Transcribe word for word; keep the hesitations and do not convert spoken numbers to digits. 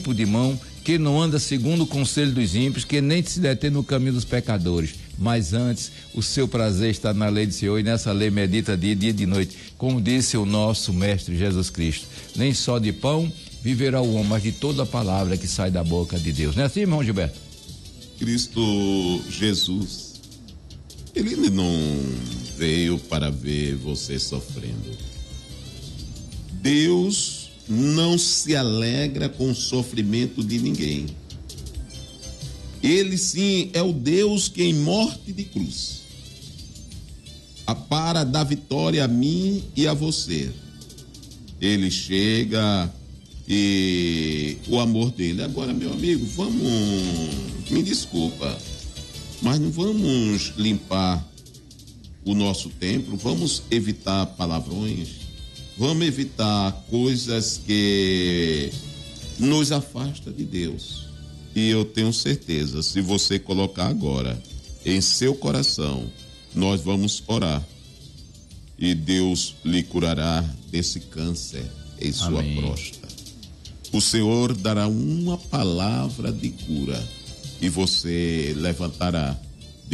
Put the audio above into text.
limpo de mão, que não anda segundo o conselho dos ímpios, que nem se detém no caminho dos pecadores. Mas antes, o seu prazer está na lei do Senhor, e nessa lei medita dia, dia e de noite. Como disse o nosso mestre Jesus Cristo, nem só de pão viverá o homem, mas de toda a palavra que sai da boca de Deus. Não é assim, irmão Gilberto? Cristo Jesus, ele não veio para ver você sofrendo. Deus não se alegra com o sofrimento de ninguém. Ele sim é o Deus que em morte de cruz para dar vitória a mim e a você. Ele chega e o amor dele. Agora, meu amigo, vamos, me desculpa, mas não vamos limpar o nosso templo, vamos evitar palavrões, vamos evitar coisas que nos afastam de Deus. E eu tenho certeza, se você colocar agora em seu coração, nós vamos orar e Deus lhe curará desse câncer em sua Amém. próstata. O Senhor dará uma palavra de cura e você levantará